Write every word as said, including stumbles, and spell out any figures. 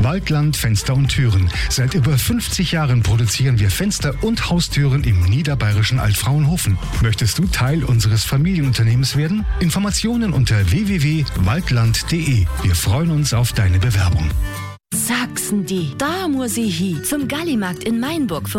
Waldland Fenster und Türen. Seit über fünfzig Jahren produzieren wir Fenster und Haustüren im niederbayerischen Altfraunhofen. Möchtest du Teil unseres Familienunternehmens werden? Informationen unter w w w punkt waldland punkt d e. Wir freuen uns auf deine Bewerbung. Sachsen die, da muss ich hin. Zum Gallimarkt in Mainburg.